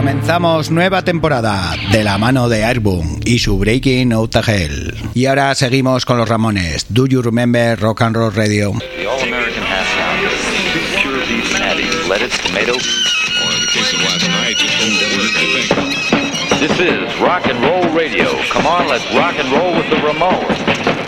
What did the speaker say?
Comenzamos nueva temporada de la mano de Airboom y su Breaking Out the Hell. Y ahora seguimos con los Ramones. Do you remember Rock and Roll Radio? The All-American half pounder, pure beef patty, lettuce, tomato. Or in the case of last night, just didn't work, I think. This is Rock and Roll Radio. Come on, let's rock and roll with the Ramones.